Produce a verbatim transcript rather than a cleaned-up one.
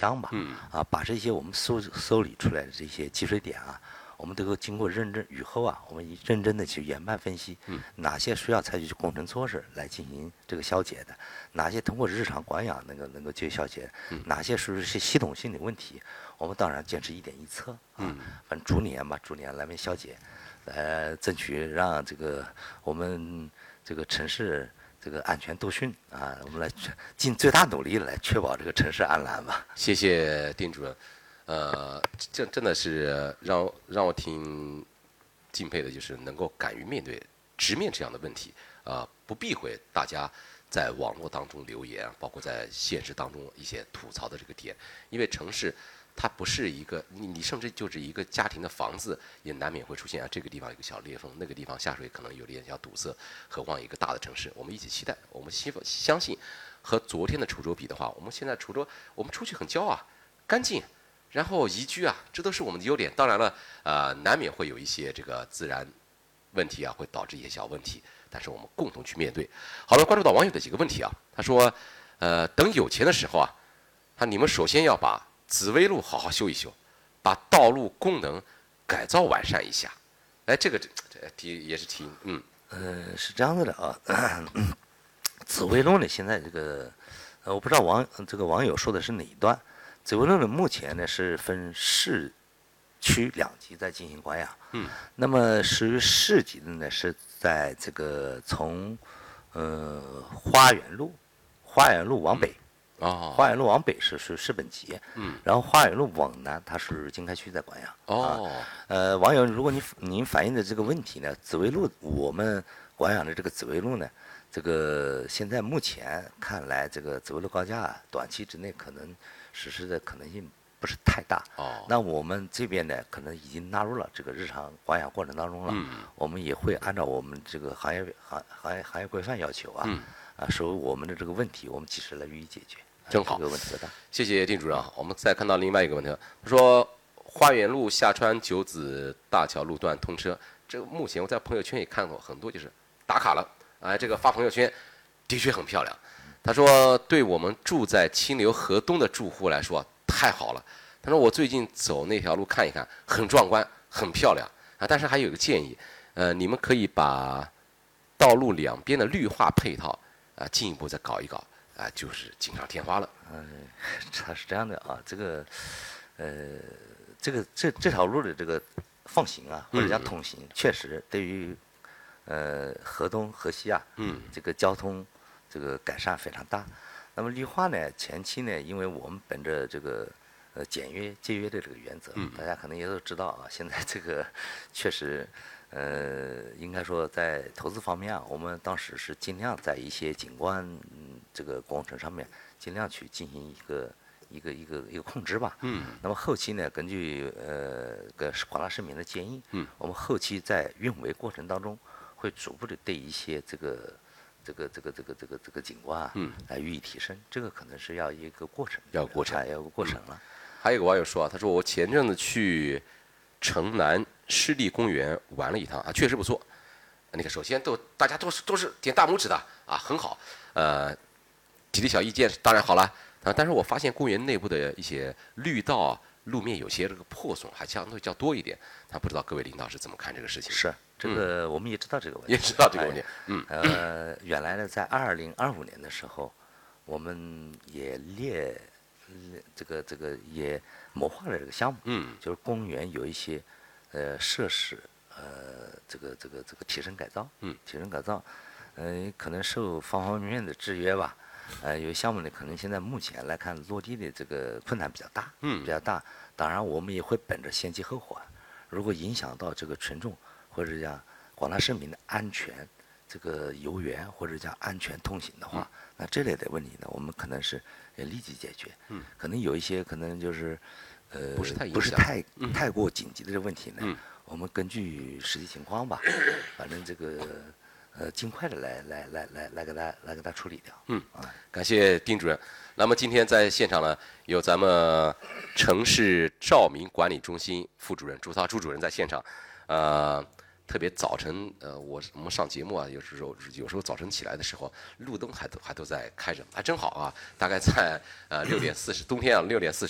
箱吧， 嗯啊，把这些我们搜搜理出来的这些积水点啊，我们都够经过认真以后啊，我们认真的去研判分析， 嗯哪些需要采取工程措施来进行这个消解的，哪些通过日常管养能够能够就消解，哪些是是系统性的问题，我们当然坚持一点一策啊，反正逐年吧，逐年来面消解，呃，争取让这个我们这个城市这个安全度汛啊，我们来尽最大努力来确保这个城市安澜吧。 谢谢丁主任，呃，这真的是让让我挺敬佩的，就是能够敢于面对、直面这样的问题，啊、不避讳大家在网络当中留言，包括在现实当中一些吐槽的这个点，因为城市它不是一个你你甚至就是一个家庭的房子，也难免会出现啊这个地方有个小裂缝，那个地方下水可能有点小堵塞，何况一个大的城市，我们一起期待，我们希望相信，和昨天的滁州比的话，我们现在滁州我们出去很骄傲啊，干净。然后宜居啊，这都是我们的优点。当然了，呃，难免会有一些这个自然问题啊，会导致一些小问题，但是我们共同去面对。好了，关注到网友的几个问题啊，他说，呃，等有钱的时候啊，他你们首先要把紫薇路好好修一修，把道路功能改造完善一下。哎，这个这这题也是挺嗯呃，是这样子的啊，紫薇路呢，现在这个，呃，我不知道网这个网友说的是哪一段。紫薇路呢，目前呢是分市区两级在进行管养。 嗯。 那么属于市级的呢，是在这个从呃花园路，花园路往北。 哦。 花园路往北是是市本级。 嗯。 然后花园路往南，它是经开区在管养。 哦。 啊、呃，网友，如果你您反映的这个问题呢，紫薇路我们管养的这个紫薇路呢，这个现在目前看来，这个紫薇路高架短期之内可能实施的可能性不是太大。 哦。 那我们这边呢，可能已经纳入了这个日常管养过程当中了。 嗯。 我们也会按照我们这个行业行行业行业规范要求啊， 嗯、 啊，说我们的这个问题，我们及时来予以解决。 正好， 这个问题不大。 谢谢丁主任。我们再看到另外一个问题，他说花园路下川九子大桥路段通车，这个目前我在朋友圈也看过很多，就是打卡了，哎，这个发朋友圈的确很漂亮。他说，对我们住在清流河东的住户来说太好了。他说我最近走那条路看一看，很壮观，很漂亮啊。但是还有一个建议，呃，你们可以把道路两边的绿化配套啊进一步再搞一搞啊，就是锦上添花了。 嗯，它是这样的啊，这个呃，这个这这条路的这个放行啊，或者讲通行，嗯、确实对于呃河东河西啊， 嗯， 这个交通这个改善非常大。那么绿化呢，前期呢，因为我们本着这个呃简约节约的这个原则， 嗯、 大家可能也都知道啊，现在这个确实呃，应该说在投资方面啊，我们当时是尽量在一些景观、嗯、这个工程上面尽量去进行一个一个一个一个控制吧。 嗯。 那么后期呢，根据呃个广大市民的建议， 嗯， 我们后期在运维过程当中会逐步的对一些这个这个这个这个这个这个景观啊， 嗯， 来予以提升。这个可能是要一个过程， 要过程， 要有个过程了。嗯、 还有个网友说啊，他说我前阵子去城南湿地公园玩了一趟啊，确实不错。那个首先都大家都是都是点大拇指的啊，很好。呃，提提小意见当然好了啊，但是我发现公园内部的一些绿道啊，路面有些这个破损还相对较多一点。他不知道各位领导是怎么看这个事情？ 是这个、嗯、我们也知道这个问题， 也知道这个问题。嗯。 呃，原来呢，在二零二五年的时候，我们也列这个这个也谋划了这个项目。 嗯。 就是公园有一些呃设施呃这个这个这个提升改造。 嗯。 提升改造，呃，可能受方方面面的制约吧。呃，有些项目呢，可能现在目前来看落地的这个困难比较大。 嗯。 比较大。当然，我们也会本着先机后缓，如果影响到这个群众或者讲广大市民的安全，这个游园或者讲安全通行的话，嗯、那这类的问题呢，我们可能是也立即解决。 嗯。 可能有一些可能就是呃不是太不是太、 嗯、 太过紧急的这个问题呢， 嗯、 我们根据实际情况吧，反正这个呃尽快的来来来来来给他来给他处理掉。 嗯。啊，感谢丁主任。那么今天在现场呢，有咱们城市照明管理中心副主任朱涛朱主任在现场，呃，特别早晨，呃，我我们上节目啊，有时候有时候早晨起来的时候，路灯还都还都在开着，还真好啊。大概在呃六点四十，冬天啊六点四十。